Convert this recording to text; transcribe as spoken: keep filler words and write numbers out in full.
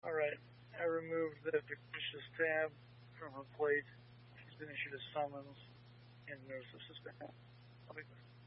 Alright, I removed the fictitious tab from her plate. She's been issued a summons and notice of suspension. I'll be back.